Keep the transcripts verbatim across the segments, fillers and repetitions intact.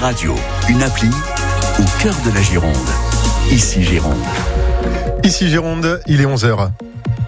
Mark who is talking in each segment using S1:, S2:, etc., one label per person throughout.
S1: radio, une appli au cœur de la Gironde. Ici Gironde.
S2: Ici Gironde, il est onze heures.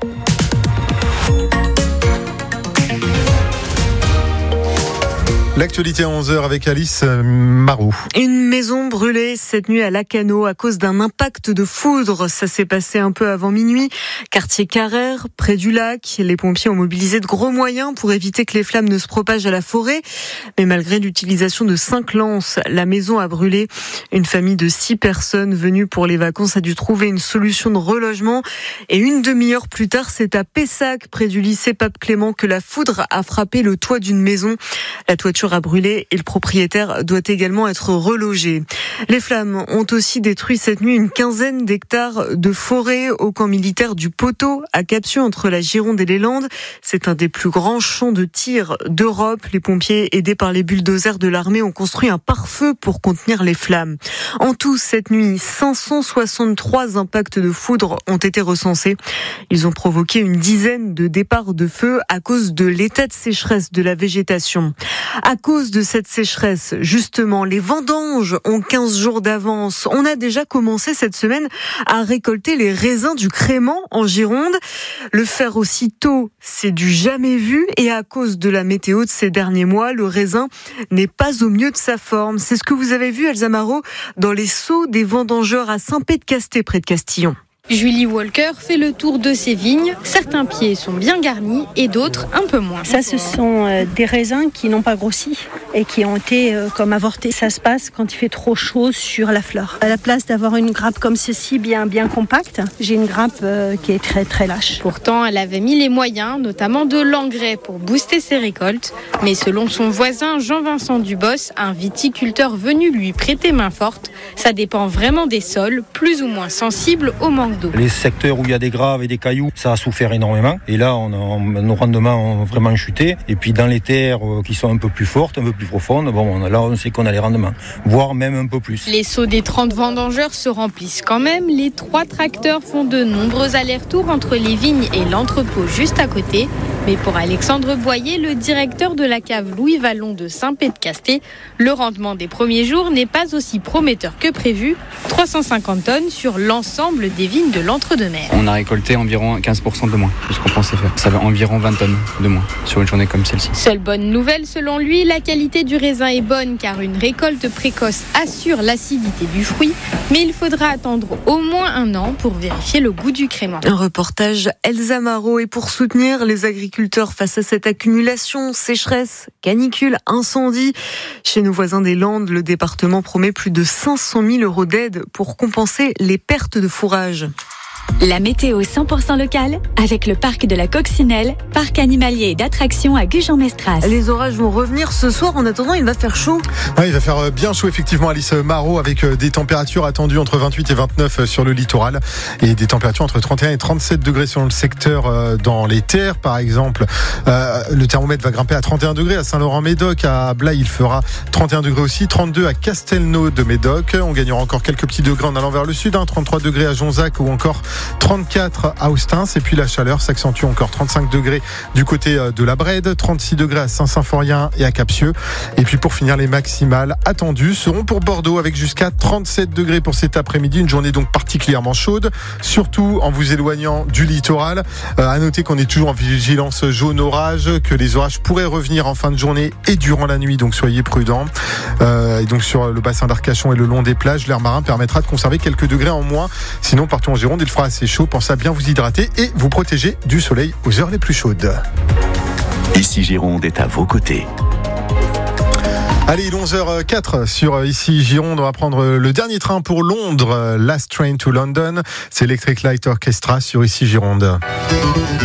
S2: L'actualité à onze heures avec Alice Marot.
S3: Une maison brûlée cette nuit à Lacanau à cause d'un impact de foudre. Ça s'est passé un peu avant minuit. Quartier Carrère, près du lac. Les pompiers ont mobilisé de gros moyens pour éviter que les flammes ne se propagent à la forêt. Mais malgré l'utilisation de cinq lances, la maison a brûlé. Une famille de six personnes venues pour les vacances a dû trouver une solution de relogement. Et une demi-heure plus tard, c'est à Pessac, près du lycée Pape Clément, que la foudre a frappé le toit d'une maison. La toiture a brûlé et le propriétaire doit également être relogé. Les flammes ont aussi détruit cette nuit une quinzaine d'hectares de forêt au camp militaire du Poteau à Capsieux entre la Gironde et les Landes. C'est un des plus grands champs de tir d'Europe. Les pompiers aidés par les bulldozers de l'armée ont construit un pare-feu pour contenir les flammes. En tout, cette nuit, cinq cent soixante-trois impacts de foudre ont été recensés. Ils ont provoqué une dizaine de départs de feu à cause de l'état de sécheresse de la végétation. À cause de cette sécheresse, justement, les vendanges ont quinze jours d'avance. On a déjà commencé cette semaine à récolter les raisins du Crémant en Gironde. Le faire aussitôt, c'est du jamais vu. Et à cause de la météo de ces derniers mois, le raisin n'est pas au mieux de sa forme. C'est ce que vous avez vu, Elsa Marot, dans les seaux des vendangeurs à Saint-Pé-de-Casté, près de Castillon.
S4: Julie Walker fait le tour de ses vignes. Certains pieds sont bien garnis et d'autres un peu moins.
S5: Ça, ce sont euh, des raisins qui n'ont pas grossi et qui ont été euh, comme avortés. Ça se passe quand il fait trop chaud sur la fleur. À la place d'avoir une grappe comme ceci, bien, bien compacte, j'ai une grappe euh, qui est très très lâche.
S4: Pourtant, elle avait mis les moyens, notamment de l'engrais pour booster ses récoltes. Mais selon son voisin Jean-Vincent Dubos, un viticulteur venu lui prêter main forte, ça dépend vraiment des sols, plus ou moins sensibles au manque d'eau.
S6: Les secteurs où il y a des graves et des cailloux, ça a souffert énormément. Et là, on a, nos rendements ont vraiment chuté. Et puis dans les terres qui sont un peu plus fortes, un peu plus profondes, bon, là, on sait qu'on a les rendements, voire même un peu plus.
S4: Les seaux des trente vendangeurs se remplissent quand même. Les trois tracteurs font de nombreux allers-retours entre les vignes et l'entrepôt juste à côté. Mais pour Alexandre Boyer, le directeur de la cave Louis Vallon de Saint-Pé-de-Casté, le rendement des premiers jours n'est pas aussi prometteur que prévu. trois cent cinquante tonnes sur l'ensemble des vignes de l'Entre-deux-Mers.
S7: On a récolté environ quinze pour cent de moins que ce qu'on pensait faire. Ça fait environ vingt tonnes de moins sur une journée comme celle-ci.
S4: Seule bonne nouvelle selon lui, la qualité du raisin est bonne car une récolte précoce assure l'acidité du fruit. Mais il faudra attendre au moins un an pour vérifier le goût du crément.
S3: Un reportage Elsa Marot. Et pour soutenir les agriculteurs face à cette accumulation, sécheresse, canicule, incendie, chez nos voisins des Landes, le département promet plus de cinq cent mille euros d'aide pour compenser les pertes de fourrage.
S8: La météo cent pour cent locale avec le parc de la Coccinelle, parc animalier et d'attractions à Gujan-Mestras.
S3: Les orages vont revenir ce soir. En attendant, il va faire chaud.
S2: Ouais, il va faire bien chaud effectivement, Alice Marot, avec des températures attendues entre vingt-huit et vingt-neuf sur le littoral et des températures entre trente et un et trente-sept degrés selon le secteur dans les terres par exemple. Euh, le thermomètre va grimper à trente et un degrés à Saint-Laurent-Médoc, à Blaye il fera trente et un degrés aussi, trente-deux à Castelnau de Médoc. On gagnera encore quelques petits degrés en allant vers le sud, hein, trente-trois degrés à Jonzac ou encore trente-quatre à Austins. Et puis la chaleur s'accentue encore, trente-cinq degrés du côté de la Brède, trente-six degrés à Saint-Symphorien et à Capsieux. Et puis pour finir, les maximales attendues seront pour Bordeaux avec jusqu'à trente-sept degrés pour cet après-midi. Une journée donc particulièrement chaude, surtout en vous éloignant du littoral. Euh, à noter qu'on est toujours en vigilance jaune orage, que les orages pourraient revenir en fin de journée et durant la nuit, donc soyez prudents. Euh, et donc sur le bassin d'Arcachon et le long des plages, l'air marin permettra de conserver quelques degrés en moins. Sinon, partout en Gironde, il fera assez chaud. Pensez à bien vous hydrater et vous protéger du soleil aux heures les plus chaudes.
S1: Ici Gironde est à vos côtés.
S2: Allez, il est onze heures quatre sur Ici Gironde. On va prendre le dernier train pour Londres. Last Train to London. C'est Electric Light Orchestra sur Ici Gironde.